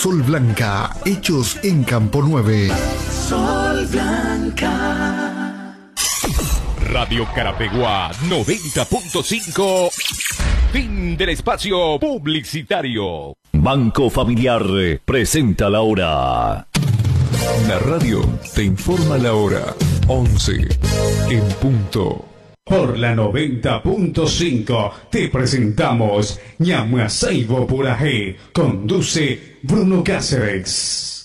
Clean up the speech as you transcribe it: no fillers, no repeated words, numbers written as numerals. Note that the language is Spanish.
Sol Blanca, hechos en Campo 9. Sol Blanca. Radio Carapeguá 90.5. Fin del espacio publicitario. Banco Familiar presenta la hora. La radio te informa la hora. 11 en punto. Por la 90.5 te presentamos Ñamaceibo Puraje. Conduce Bruno Cáceres.